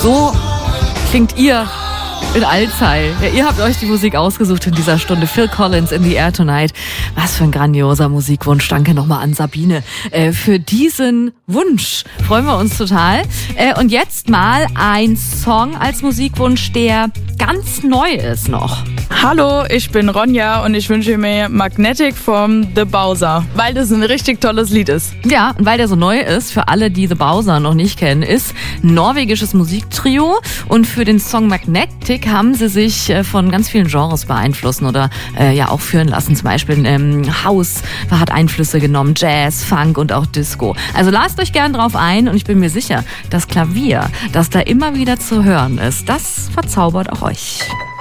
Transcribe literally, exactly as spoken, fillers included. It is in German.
So klingt ihr in Allzeit. Ja, ihr habt euch die Musik ausgesucht in dieser Stunde. Phil Collins, In the Air Tonight. Was für ein grandioser Musikwunsch. Danke nochmal an Sabine äh, für diesen Wunsch. Freuen wir uns total. Äh, und jetzt mal ein Song als Musikwunsch, der ganz neu ist noch. Hallo, ich bin Ronja und ich wünsche mir Magnetic von The Bowser, weil das ein richtig tolles Lied ist. Ja, und weil der so neu ist, für alle, die The Bowser noch nicht kennen, ist ein norwegisches Musiktrio. Und für den Song Magnetic haben sie sich äh, von ganz vielen Genres beeinflussen oder äh, ja auch führen lassen. Zum Beispiel ähm, House hat Einflüsse genommen, Jazz, Funk und auch Disco. Also lasst euch gern drauf ein und ich bin mir sicher, das Klavier, das da immer wieder zu hören ist, das verzaubert auch euch.